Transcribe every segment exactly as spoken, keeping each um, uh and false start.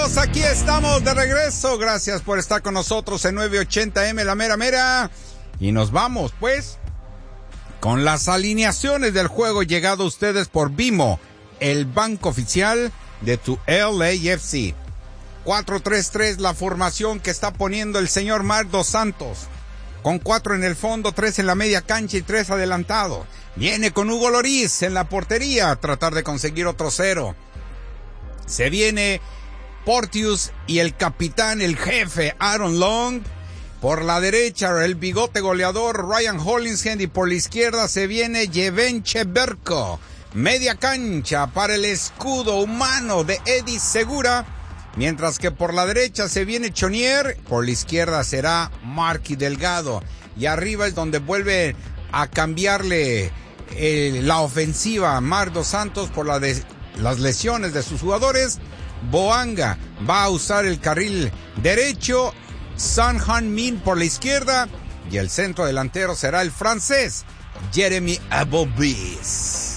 amigos, aquí estamos de regreso. Gracias por estar con nosotros en nueve ochenta eme, la mera mera. Y nos vamos, pues, con las alineaciones del juego llegado a ustedes por Vimo, el banco oficial de tu L A F C. cuatro tres tres, la formación que está poniendo el señor Marc Dos Santos. Con cuatro en el fondo, tres en la media cancha y tres adelantado. Viene con Hugo Lloris en la portería a tratar de conseguir otro cero. Se viene Porteous y el capitán, el jefe, Aaron Long. Por la derecha, el bigote goleador, Ryan Hollingshead. Y por la izquierda se viene Yeven Cheverko. Media cancha para el escudo humano de Eddie Segura. Mientras que por la derecha se viene Chonier. Por la izquierda será Marky Delgado. Y arriba es donde vuelve a cambiarle eh, la ofensiva a Marc Dos Santos por la de, las lesiones de sus jugadores. Boanga va a usar el carril derecho, Son Heung-min por la izquierda, y el centro delantero será el francés Jeremy Abobis.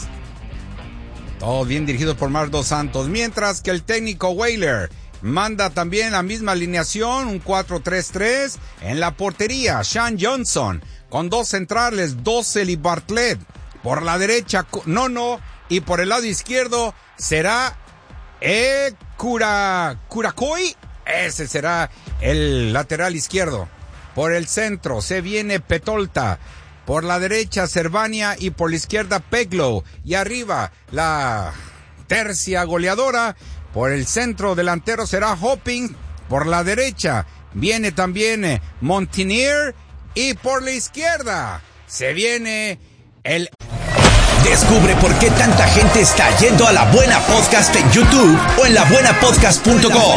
Todo bien dirigido por Marc Dos Santos, mientras que el técnico Weiler manda también la misma alineación, un cuatro tres tres. En la portería, Sean Johnson, con dos centrales, Dossel y Bartlett. Por la derecha, Nono, y por el lado izquierdo será Eh, Cura, Curacoy, ese será el lateral izquierdo. Por el centro se viene Petolta, por la derecha Cervania y por la izquierda Peglow. Y arriba la tercia goleadora, por el centro delantero será Hopping. Por la derecha viene también Montinier y por la izquierda se viene el... Descubre por qué tanta gente está yendo a La Buena Podcast en YouTube o en la buena podcast punto com.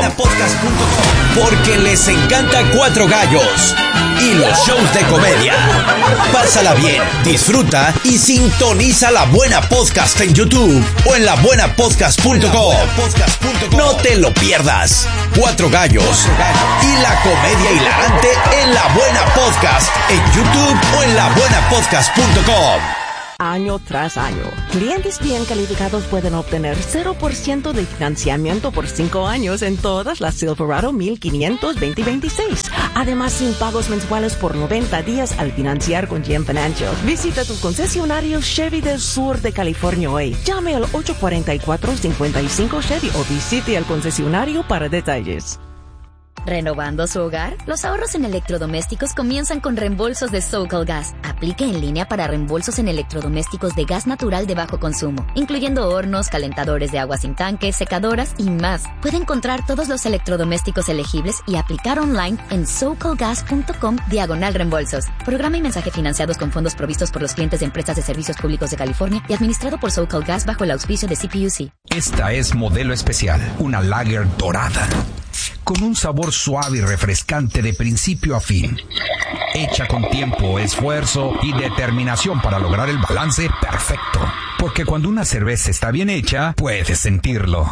Porque les encanta Cuatro Gallos y los shows de comedia. Pásala bien, disfruta y sintoniza La Buena Podcast en YouTube o en la buena podcast punto com. No te lo pierdas. Cuatro Gallos y la comedia hilarante en La Buena Podcast en YouTube o en la buena podcast punto com. Año tras año, clientes bien calificados pueden obtener cero por ciento de financiamiento por cinco años en todas las Silverado mil quinientos veinte veintiséis. Además, sin pagos mensuales por noventa días al financiar con G M Financial. Visita tu concesionario Chevy del sur de California hoy. Llame al ocho cuatro cuatro, cinco cinco Chevy o visite al concesionario para detalles. ¿Renovando su hogar? Los ahorros en electrodomésticos comienzan con reembolsos de SoCal Gas. Aplique en línea para reembolsos en electrodomésticos de gas natural de bajo consumo, incluyendo hornos, calentadores de agua sin tanque, secadoras y más. Puede encontrar todos los electrodomésticos elegibles y aplicar online en socalgas punto com diagonal reembolsos. Programa y mensaje financiados con fondos provistos por los clientes de empresas de servicios públicos de California y administrado por SoCal Gas bajo el auspicio de C P U C. Esta es Modelo Especial, una lager dorada, con un sabor suave y refrescante de principio a fin. Hecha con tiempo, esfuerzo y determinación para lograr el balance perfecto. Porque cuando una cerveza está bien hecha, puedes sentirlo.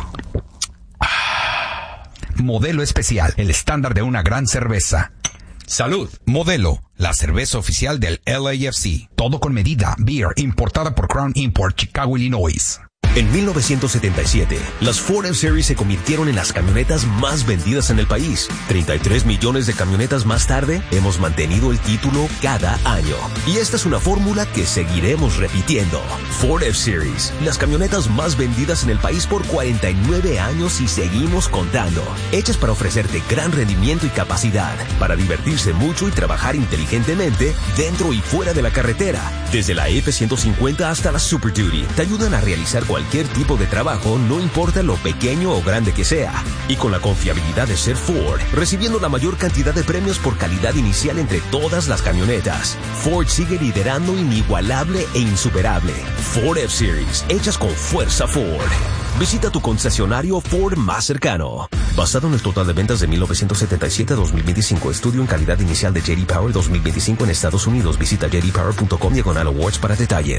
Modelo Especial, el estándar de una gran cerveza. Salud. Modelo, la cerveza oficial del L A F C. Todo con medida. Beer, importada por Crown Import, Chicago, Illinois. En mil novecientos setenta y siete, las Ford F-Series se convirtieron en las camionetas más vendidas en el país. treinta y tres millones de camionetas más tarde, hemos mantenido el título cada año. Y esta es una fórmula que seguiremos repitiendo. Ford F-Series, las camionetas más vendidas en el país por cuarenta y nueve años y seguimos contando. Hechas para ofrecerte gran rendimiento y capacidad, para divertirse mucho y trabajar inteligentemente dentro y fuera de la carretera. Desde la F ciento cincuenta hasta la Super Duty, te ayudan a realizar cualquier Cualquier tipo de trabajo, no importa lo pequeño o grande que sea. Y con la confiabilidad de ser Ford, recibiendo la mayor cantidad de premios por calidad inicial entre todas las camionetas. Ford sigue liderando inigualable e insuperable. Ford F-Series, hechas con fuerza Ford. Visita tu concesionario Ford más cercano. Basado en el total de ventas de mil novecientos setenta y siete a dos mil veinticinco, estudio en calidad inicial de J D Power dos mil veinticinco en Estados Unidos. Visita j d power punto com diagonal awards para detalles.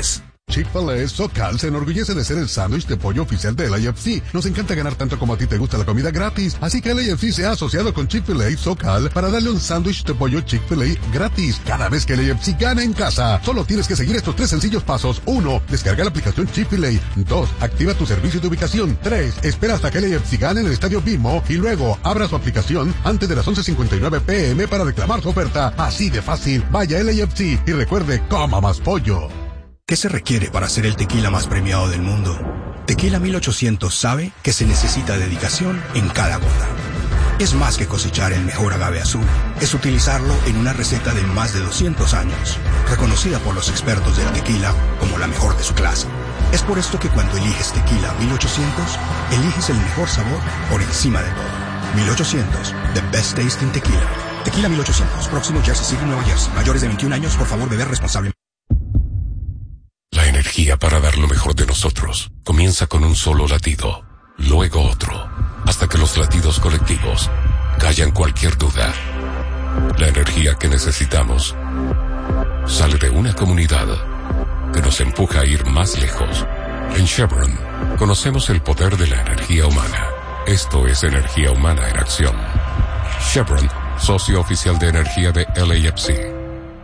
Chick-fil-A SoCal se enorgullece de ser el sándwich de pollo oficial de L A F C. Nos encanta ganar tanto como a ti te gusta la comida gratis, así que L A F C se ha asociado con Chick-fil-A SoCal para darle un sándwich de pollo Chick-fil-A gratis cada vez que L A F C gana en casa. Solo tienes que seguir estos tres sencillos pasos. uno. Descarga la aplicación Chick-fil-A. dos. Activa tu servicio de ubicación. tres. Espera hasta que L A F C gane en el Estadio BMO y luego abra su aplicación antes de las once cincuenta y nueve pm para reclamar su oferta. Así de fácil. Vaya a L A F C y recuerde, coma más pollo. ¿Qué se requiere para ser el tequila más premiado del mundo? Tequila mil ochocientos sabe que se necesita dedicación en cada gota. Es más que cosechar el mejor agave azul. Es utilizarlo en una receta de más de doscientos años, reconocida por los expertos del tequila como la mejor de su clase. Es por esto que cuando eliges Tequila mil ochocientos, eliges el mejor sabor por encima de todo. mil ochocientos, the best tasting tequila. Tequila mil ochocientos, próximo Jersey City, Nueva Jersey. Mayores de veintiún años, por favor, beber responsablemente. La energía para dar lo mejor de nosotros comienza con un solo latido, luego otro, hasta que los latidos colectivos callan cualquier duda. La energía que necesitamos sale de una comunidad que nos empuja a ir más lejos. En Chevron conocemos el poder de la energía humana. Esto es energía humana en acción. Chevron, socio oficial de energía de L A F C.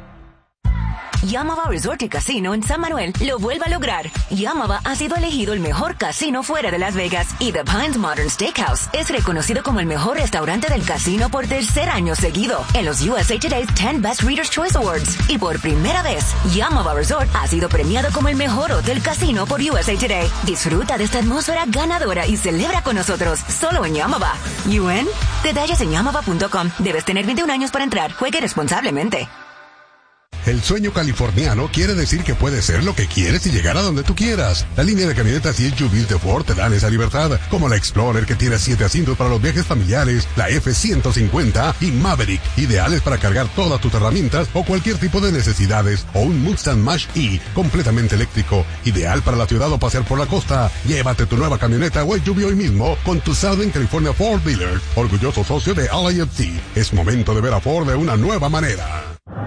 Yamava Resort y Casino en San Manuel lo vuelve a lograr. Yamava ha sido elegido el mejor casino fuera de Las Vegas y The Pines Modern Steakhouse es reconocido como el mejor restaurante del casino por tercer año seguido en los U S A Today's ten Best Readers' Choice Awards. Y por primera vez, Yamava Resort ha sido premiado como el mejor hotel casino por U S A Today. Disfruta de esta atmósfera ganadora y celebra con nosotros solo en Yamava. ¿You in? Detalles en yamava punto com. Debes tener veintiún años para entrar. Juegue responsablemente. El sueño californiano quiere decir que puedes ser lo que quieres y llegar a donde tú quieras. La línea de camionetas y S U Vs de Ford te dan esa libertad, como la Explorer que tiene siete asientos para los viajes familiares, la F ciento cincuenta y Maverick, ideales para cargar todas tus herramientas o cualquier tipo de necesidades, o un Mustang Mach-E completamente eléctrico, ideal para la ciudad o pasear por la costa. Llévate tu nueva camioneta o S U V hoy mismo con tu Southern California Ford Dealer, orgulloso socio de L A F C. Es momento de ver a Ford de una nueva manera.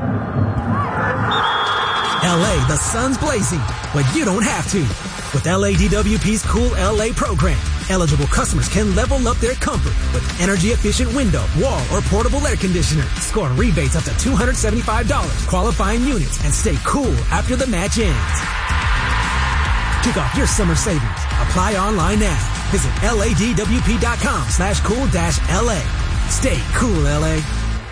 L A, the sun's blazing, but you don't have to. With L A D W P's Cool L A program, eligible customers can level up their comfort with energy-efficient window, wall, or portable air conditioner. Score rebates up to two hundred seventy-five dollars, qualifying units, and stay cool after the match ends. Kick off your summer savings. Apply online now. Visit ladwp.com slash cool dash LA. Stay cool, L A.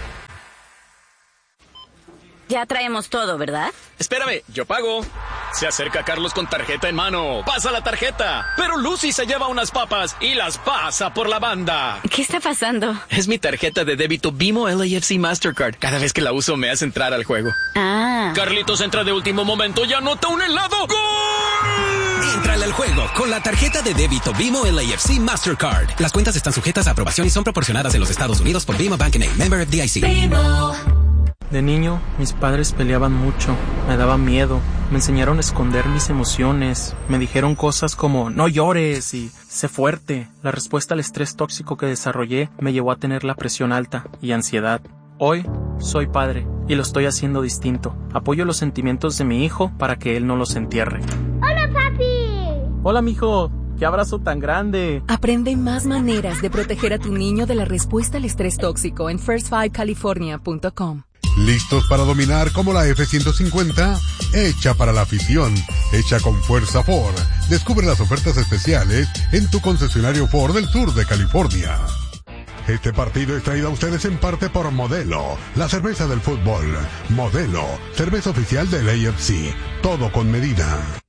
Ya traemos todo, ¿verdad? Espérame, yo pago. Se acerca Carlos con tarjeta en mano. Pasa la tarjeta. Pero Lucy se lleva unas papas y las pasa por la banda. ¿Qué está pasando? Es mi tarjeta de débito Bimo L A F C Mastercard. Cada vez que la uso me hace entrar al juego. Ah. Carlitos entra de último momento y anota un helado. ¡Gol! Entrale al juego con la tarjeta de débito Bimo L A F C Mastercard. Las cuentas están sujetas a aprobación y son proporcionadas en los Estados Unidos por Bimo Bank N A, member F D I C. Bimo. De niño, mis padres peleaban mucho, me daba miedo, me enseñaron a esconder mis emociones, me dijeron cosas como no llores y sé fuerte. La respuesta al estrés tóxico que desarrollé me llevó a tener la presión alta y ansiedad. Hoy soy padre y lo estoy haciendo distinto. Apoyo los sentimientos de mi hijo para que él no los entierre. ¡Hola, papi! Hola, mijo. ¡Qué abrazo tan grande! Aprende más maneras de proteger a tu niño de la respuesta al estrés tóxico en first five california punto com. ¿Listos para dominar como la F ciento cincuenta? Hecha para la afición, hecha con fuerza Ford. Descubre las ofertas especiales en tu concesionario Ford del sur de California. Este partido es traído a ustedes en parte por Modelo, la cerveza del fútbol. Modelo, cerveza oficial del A F C. Todo con medida.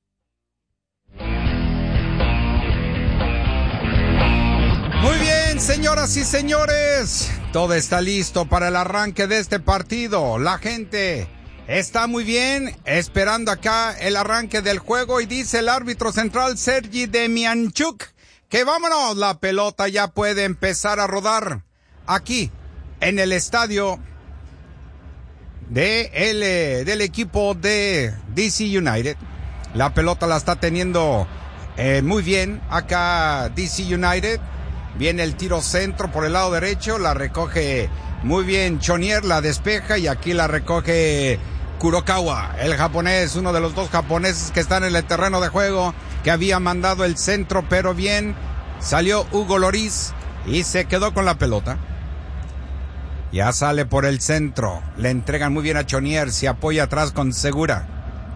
Muy bien, señoras y señores, todo está listo para el arranque de este partido. La gente está muy bien esperando acá el arranque del juego y dice el árbitro central Sergi Demianchuk que vámonos, la pelota ya puede empezar a rodar aquí en el estadio de el, del equipo de D C United. La pelota la está teniendo eh, muy bien acá D C United. Viene el tiro centro por el lado derecho, la recoge muy bien Chonier, la despeja y aquí la recoge Kurokawa, el japonés, uno de los dos japoneses que están en el terreno de juego, que había mandado el centro, pero bien, salió Hugo Lloris y se quedó con la pelota. Ya sale por el centro, le entregan muy bien a Chonier, se apoya atrás con Segura.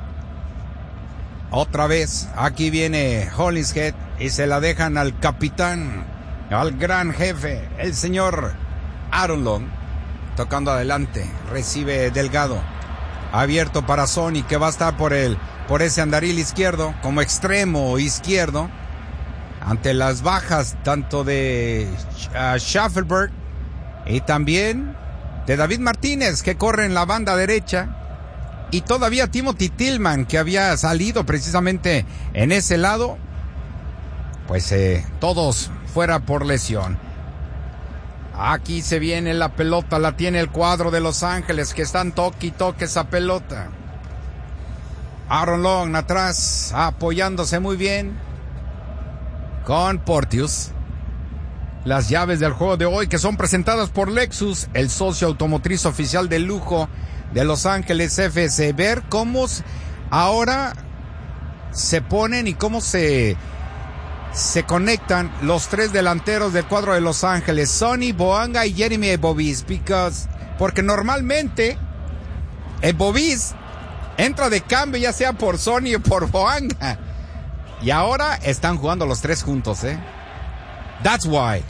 Otra vez, aquí viene Hollingshead y se la dejan al capitán, al gran jefe, el señor Aaron Long, tocando adelante, recibe Delgado. Abierto para Sonny, que va a estar por el, por ese andaril izquierdo, como extremo izquierdo, ante las bajas tanto de uh, Schaffelberg y también de David Martínez, que corre en la banda derecha, y todavía Timothy Tillman, que había salido precisamente en ese lado, pues eh, todos fuera por lesión. Aquí se viene la pelota, la tiene el cuadro de Los Ángeles, que están toque y toque esa pelota. Aaron Long atrás, apoyándose muy bien con Porteous. Las llaves del juego de hoy, que son presentadas por Lexus, el socio automotriz oficial de lujo de Los Ángeles F C. Ver cómo ahora se ponen y cómo se... se conectan los tres delanteros del cuadro de Los Ángeles, Sonny, Boanga y Jeremy Ebovis, because, porque normalmente Ebovis entra de cambio ya sea por Sonny o por Boanga, y ahora están jugando los tres juntos, eh. That's why.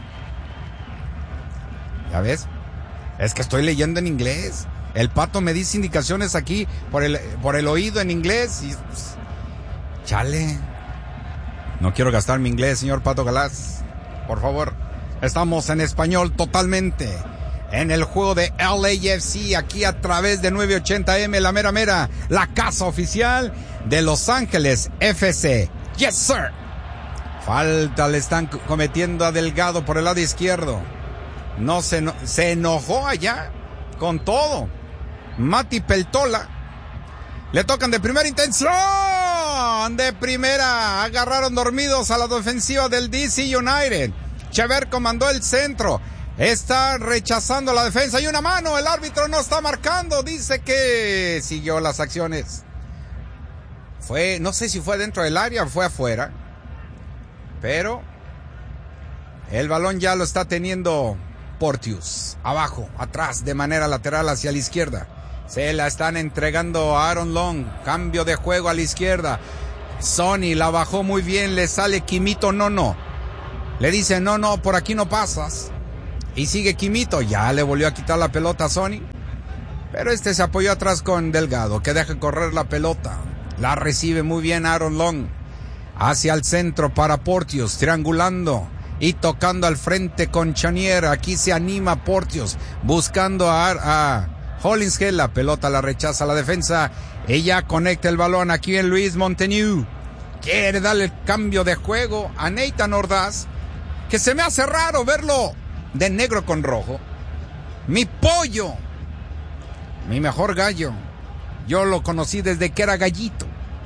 ¿Ya ves? Es que estoy leyendo en inglés. El Pato me dice indicaciones aquí por el, por el oído en inglés y... pues, chale. No quiero gastar mi inglés, señor Pato Galás. Por favor. Estamos en español totalmente. En el juego de L A F C, aquí a través de nueve ochenta M, la mera mera, la casa oficial de Los Ángeles F C. Yes, sir. Falta le están cometiendo a Delgado por el lado izquierdo. No se, no, se enojó allá con todo. Mati Peltola. Le tocan de primera intención. De primera. Agarraron dormidos a la defensiva del D C United. Chever comandó el centro. Está rechazando la defensa. Y una mano. El árbitro no está marcando. Dice que siguió las acciones. Fue, no sé si fue dentro del área o fue afuera. Pero el balón ya lo está teniendo Porteous. Abajo, atrás, de manera lateral hacia la izquierda. Se la están entregando a Aaron Long. Cambio de juego a la izquierda. Sonny la bajó muy bien. Le sale Quimito, no, no. Le dice, no, no, por aquí no pasas. Y sigue Quimito. Ya le volvió a quitar la pelota a Sonny. Pero este se apoyó atrás con Delgado, que deja correr la pelota. La recibe muy bien Aaron Long. Hacia el centro para Porteous, triangulando y tocando al frente con Chanier. Aquí se anima Porteous, buscando a, a Hollingshead. La pelota la rechaza la defensa. Ella conecta el balón aquí en Luis Monteniu. Quiere darle el cambio de juego a Nathan Ordaz, que se me hace raro verlo de negro con rojo. Mi pollo, mi mejor gallo. Yo lo conocí desde que era gallito.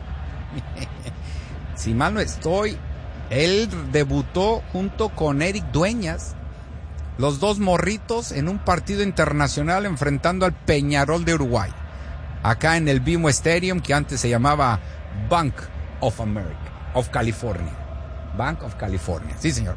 Si mal no estoy, él debutó junto con Eric Dueñas, los dos morritos, en un partido internacional enfrentando al Peñarol de Uruguay, acá en el BMO Stadium, que antes se llamaba Bank of America, of California. Bank of California, sí señor.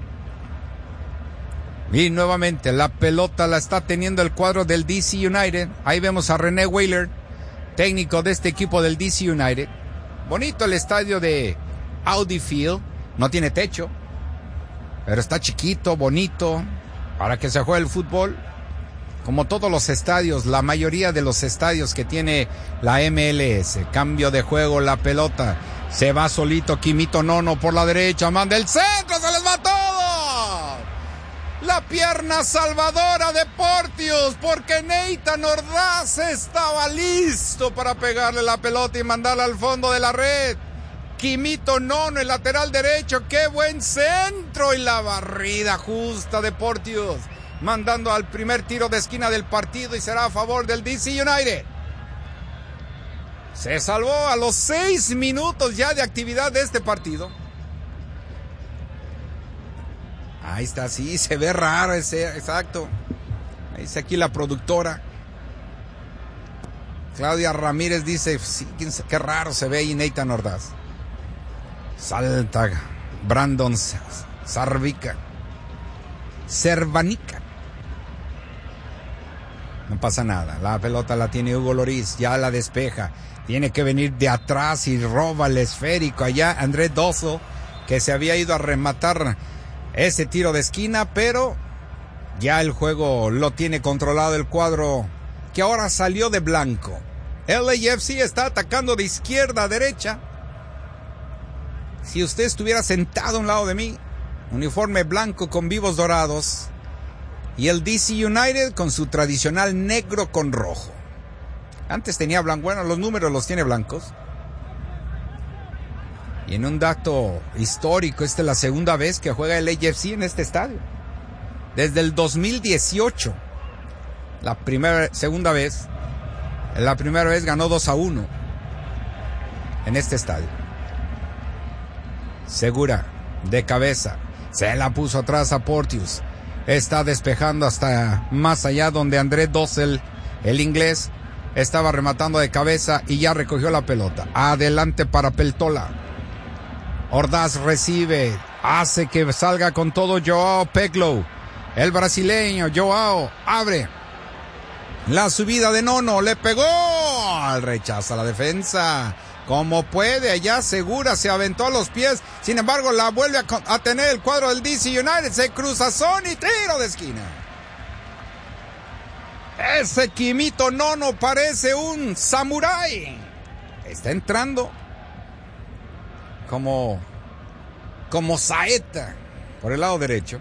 Y nuevamente la pelota la está teniendo el cuadro del D C United. Ahí vemos a René Wheeler, técnico de este equipo del D C United. Bonito el estadio de Audi Field. No tiene techo, pero está chiquito, bonito, para que se juegue el fútbol. Como todos los estadios, la mayoría de los estadios que tiene la M L S. Cambio de juego, la pelota. Se va solito Quimito Nono por la derecha. Manda el centro, se les va todo. La pierna salvadora de Porteous, porque Nathan Ordaz estaba listo para pegarle la pelota y mandarla al fondo de la red. Quimito Nono, el lateral derecho, qué buen centro, y la barrida justa de Porteous, mandando al primer tiro de esquina del partido, y será a favor del D C United. Se salvó a los seis minutos ya de actividad de este partido. Ahí está, sí, se ve raro ese, exacto. Ahí dice aquí la productora. Claudia Ramírez dice, sí, qué raro se ve ahí Nathan Ordaz. Salta Brandon Sarvica. Cervanica. No pasa nada. La pelota la tiene Hugo Lloris. Ya la despeja. Tiene que venir de atrás y roba el esférico. Allá André Dosso, que se había ido a rematar ese tiro de esquina, pero ya el juego lo tiene controlado el cuadro que ahora salió de blanco. L A F C está atacando de izquierda a derecha. Si usted estuviera sentado a un lado de mí, uniforme blanco con vivos dorados, y el D C United con su tradicional negro con rojo. Antes tenía blanco, bueno, los números los tiene blancos. Y en un dato histórico, esta es la segunda vez que juega el L A F C en este estadio. Desde el dos mil dieciocho. La primera, segunda vez. La primera vez ganó dos a uno en este estadio. Segura, de cabeza. Se la puso atrás a Porteous. Está despejando hasta más allá donde André Dossel, el inglés, estaba rematando de cabeza y ya recogió la pelota. Adelante para Peltola. Ordaz recibe, hace que salga con todo Joao Peglow. El brasileño Joao abre. La subida de Nono, le pegó. Rechaza la defensa. Como puede, allá Segura se aventó a los pies. Sin embargo, la vuelve a, a tener el cuadro del D C United. Se cruza Sony, tiro de esquina. Ese Kimito Nono parece un samurái. Está entrando como, como saeta por el lado derecho.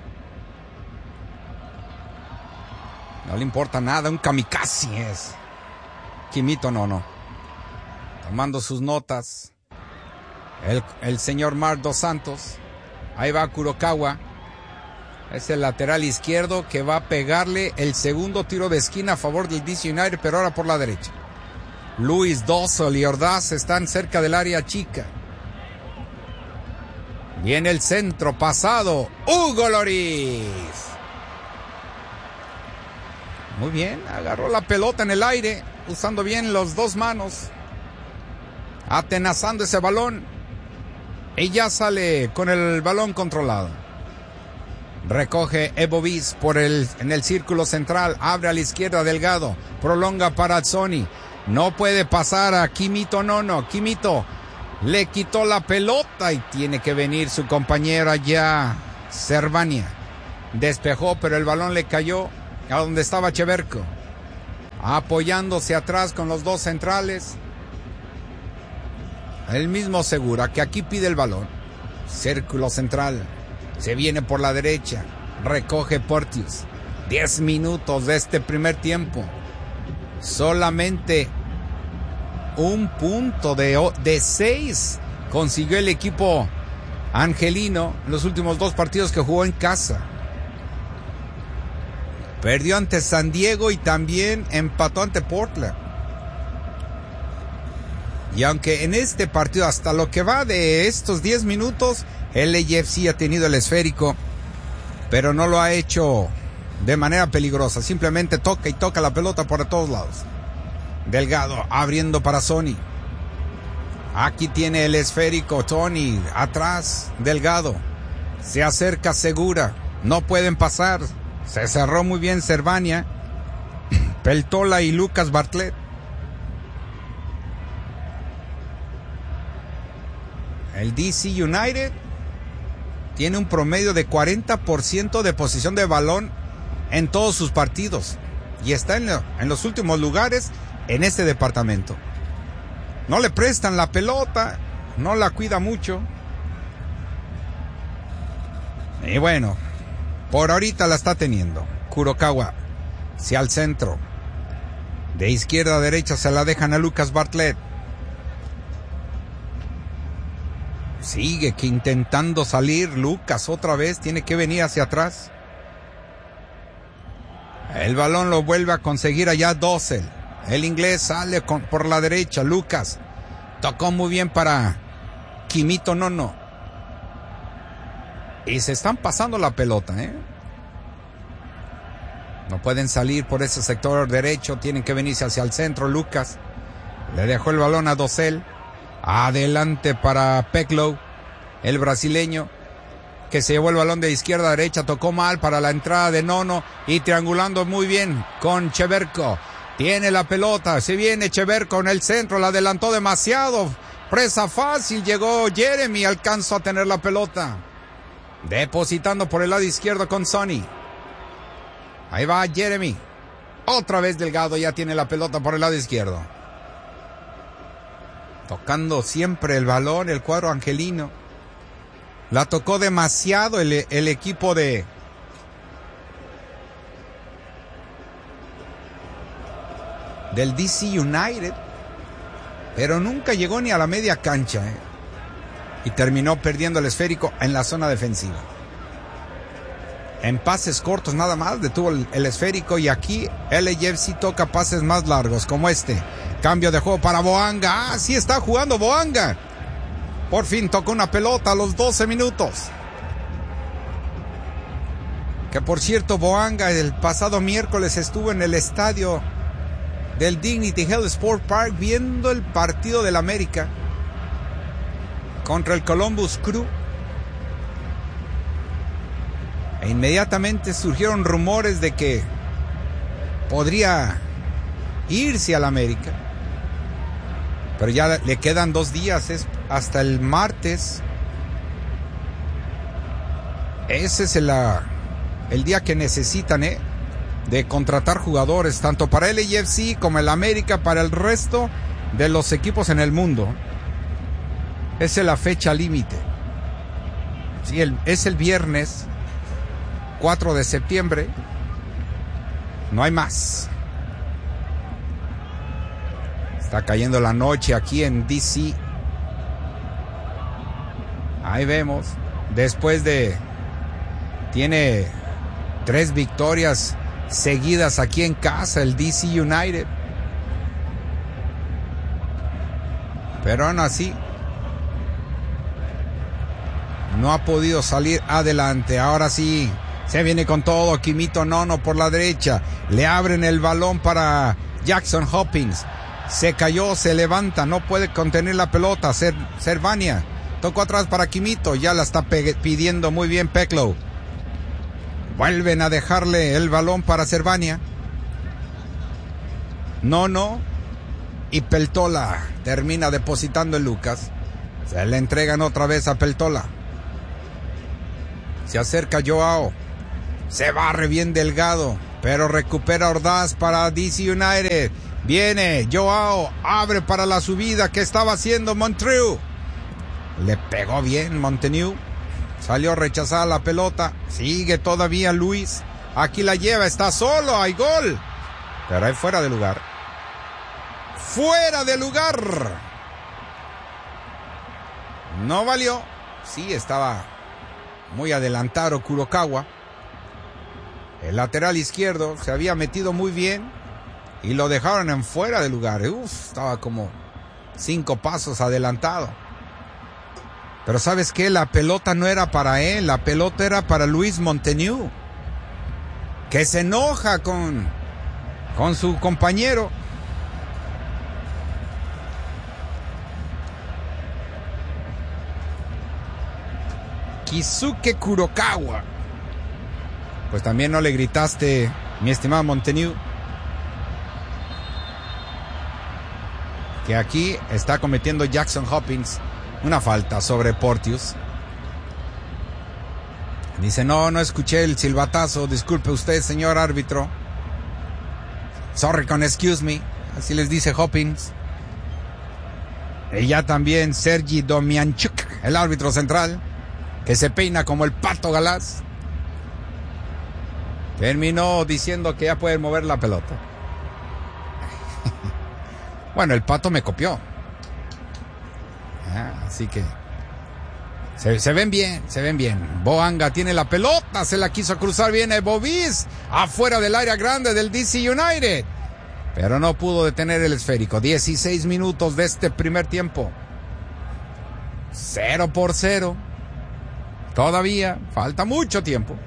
No le importa nada, un kamikaze es Kimito Nono. Tomando sus notas. El, el señor Marc Dos Santos. Ahí va Kurokawa. Es el lateral izquierdo que va a pegarle el segundo tiro de esquina a favor del D C United, pero ahora por la derecha. Luis Dossel y Ordaz están cerca del área chica. Viene el centro pasado. Hugo Lloris. Muy bien, agarró la pelota en el aire, usando bien las dos manos, atenazando ese balón, y ya sale con el balón controlado. Recoge Ebovis por el, en el círculo central, abre a la izquierda Delgado, prolonga para Sony, no puede pasar a Kimito Nono. Kimito le quitó la pelota y tiene que venir su compañera ya, Cervania. Despejó, pero el balón le cayó a donde estaba Cheverco, apoyándose atrás con los dos centrales. El mismo Segura, que aquí pide el balón. Círculo central, se viene por la derecha, recoge Porteous. Diez minutos de este primer tiempo. Solamente un punto de, de seis consiguió el equipo angelino en los últimos dos partidos que jugó en casa. Perdió ante San Diego y también empató ante Portland. Y aunque en este partido, hasta lo que va de estos diez minutos, el L A F C ha tenido el esférico, pero no lo ha hecho de manera peligrosa. Simplemente toca y toca la pelota por todos lados. Delgado abriendo para Sony. Aquí tiene el esférico Tony. Atrás, Delgado. Se acerca Segura. No pueden pasar. Se cerró muy bien Cervania, Peltola y Lucas Bartlett. El D C United tiene un promedio de cuarenta por ciento de posesión de balón en todos sus partidos. Y está en, lo, en los últimos lugares en este departamento. No le prestan la pelota, no la cuida mucho. Y bueno, por ahorita la está teniendo. Kurokawa, hacia el centro. De izquierda a derecha se la dejan a Lucas Bartlett. Sigue que intentando salir Lucas otra vez. Tiene que venir hacia atrás. El balón lo vuelve a conseguir allá Dossel. El inglés sale con, por la derecha. Lucas tocó muy bien para Kimito Nono. Y se están pasando la pelota, ¿eh? No pueden salir por ese sector derecho. Tienen que venirse hacia el centro. Lucas Le dejó el balón a Dosel. Adelante para Peklow, el brasileño, que se llevó el balón de izquierda a derecha, tocó mal para la entrada de Nono y triangulando muy bien con Cheverko. Tiene la pelota, se viene Cheverko en el centro, la adelantó demasiado, presa fácil, llegó Jeremy, alcanzó a tener la pelota. Depositando por el lado izquierdo con Sonny. Ahí va Jeremy. Otra vez Delgado ya tiene la pelota por el lado izquierdo. Tocando siempre el balón, el cuadro angelino. La tocó demasiado el, el equipo de... del D C United. Pero nunca llegó ni a la media cancha, ¿eh? Y terminó perdiendo el esférico en la zona defensiva. En pases cortos nada más detuvo el, el esférico, y aquí L A F C toca pases más largos como este. Cambio de juego para Boanga. Ah, sí está jugando Boanga. Por fin tocó una pelota a los doce minutos. Que por cierto, Boanga el pasado miércoles estuvo en el estadio del Dignity Health Sport Park viendo el partido del América contra el Columbus Crew. E inmediatamente surgieron rumores de que podría irse al América. Pero ya le quedan dos días, es hasta el martes. Ese es el, el día que necesitan, ¿eh? de contratar jugadores, tanto para L A F C como el América, para el resto de los equipos en el mundo. Esa es la fecha límite. Sí, el, es el viernes cuatro de septiembre. No hay más. Está cayendo la noche aquí en D C. Ahí vemos. Después de... Tiene tres victorias seguidas aquí en casa el D C United. Pero aún así no ha podido salir adelante. Ahora sí se viene con todo. Quimito Nono por la derecha. Le abren el balón para Jackson Hopkins. Se cayó, se levanta, no puede contener la pelota. Ser, Servania tocó atrás para Quimito. Ya la está pidiendo muy bien Peklow. Vuelven a dejarle el balón para Servania. Nono y Peltola termina depositando en Lucas. Se le entregan otra vez a Peltola. Se acerca Joao. Se barre bien Delgado, pero recupera Ordaz para D C United. Viene Joao, abre para la subida que estaba haciendo Montreux. Le pegó bien Montenegro. Salió rechazada la pelota. Sigue todavía Luis. Aquí la lleva, está solo, hay gol. Pero hay fuera de lugar. ¡Fuera de lugar! No valió. Sí, estaba muy adelantado Kurokawa. El lateral izquierdo se había metido muy bien y lo dejaron en fuera de lugar. Uf, estaba como cinco pasos adelantado. Pero ¿sabes qué? La pelota no era para él, la pelota era para Luis Montenegro, que se enoja con, con su compañero. Kisuke Kurokawa. Pues también no le gritaste, mi estimado Montenegro, que aquí está cometiendo Jackson Hopkins una falta sobre Porteous. Dice, no, no escuché el silbatazo. Disculpe usted, señor árbitro. Sorry con excuse me. Así les dice Hopkins. Y ya también Sergi Domianchuk, el árbitro central, que se peina como el Pato Galás, terminó diciendo que ya pueden mover la pelota. Bueno, el Pato me copió. Ah, así que se, se ven bien, se ven bien. Boanga tiene la pelota, se la quiso cruzar bien a Bovis, afuera del área grande del D C United, pero no pudo detener el esférico. dieciséis minutos de este primer tiempo. Cero por cero. Todavía falta mucho tiempo.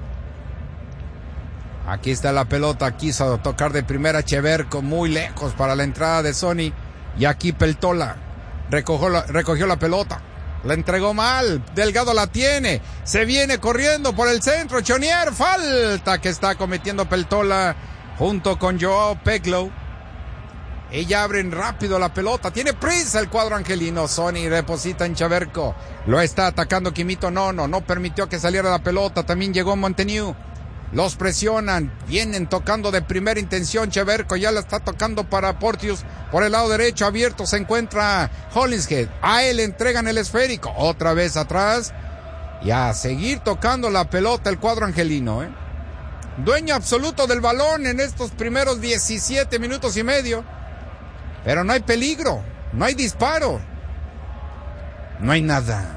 Aquí está la pelota, quiso tocar de primera Cheverko, muy lejos para la entrada de Sonny. Y aquí Peltola recogió la, recogió la pelota. La entregó mal. Delgado la tiene. Se viene corriendo por el centro. Chonier. Falta que está cometiendo Peltola junto con Joao Peglow. Ella abren rápido la pelota. Tiene prisa el cuadro angelino. Sony deposita en Cheverco. Lo está atacando Quimito Nono. No permitió que saliera la pelota. También llegó Monteniu. Los presionan. Vienen tocando de primera intención. Cheverco ya la está tocando para Porteous. Por el lado derecho abierto se encuentra Hollingshead. A él le entregan el esférico. Otra vez atrás. Y a seguir tocando la pelota el cuadro angelino. ¿eh? Dueño absoluto del balón en estos primeros diecisiete minutos y medio. Pero no hay peligro, no hay disparo, no hay nada.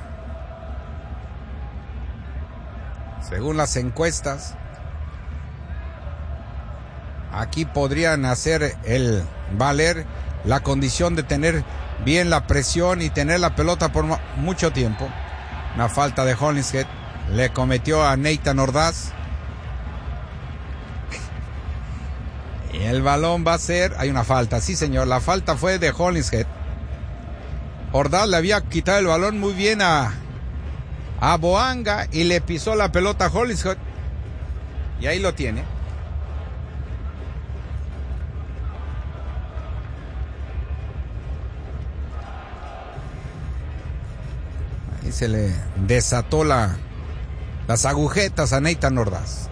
Según las encuestas, aquí podrían hacer el valer la condición de tener bien la presión y tener la pelota por mucho tiempo. Una falta de Hollingshead le cometió a Nathan Ordaz. Y el balón va a ser... Hay una falta, sí señor, la falta fue de Hollingshead. Ordaz le había quitado el balón muy bien a, a Boanga y le pisó la pelota a Hollingshead. Y ahí lo tiene. Ahí se le desató la, las agujetas a Nathan Ordaz.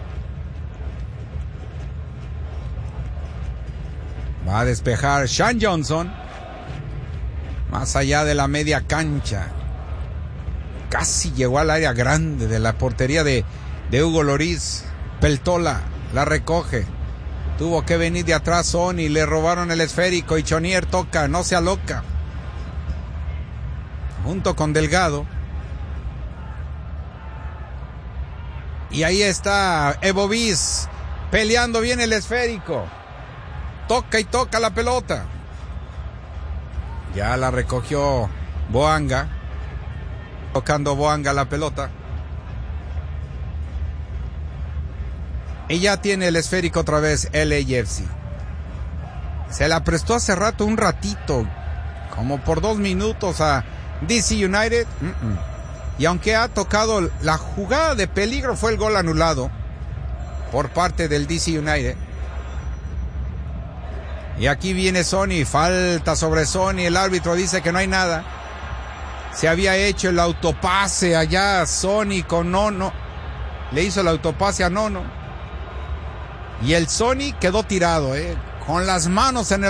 Va a despejar Sean Johnson. Más allá de la media cancha. Casi llegó al área grande de la portería de, de Hugo Lloris. Peltola la recoge. Tuvo que venir de atrás Sony. Le robaron el esférico y Chonier toca. No se aloca. Junto con Delgado. Y ahí está Evo Bis. Peleando bien el esférico. Toca y toca la pelota. Ya la recogió Boanga. Tocando Boanga la pelota. Y ya tiene el esférico otra vez L A F C. Se la prestó hace rato, un ratito. Como por dos minutos a D C United. Uh-uh. Y aunque ha tocado la jugada de peligro, fue el gol anulado por parte del D C United. Y aquí viene Sony, falta sobre Sony, el árbitro dice que no hay nada. Se había hecho el autopase allá Sony con Nono. Le hizo el autopase a Nono. Y el Sony quedó tirado, eh, con las manos en el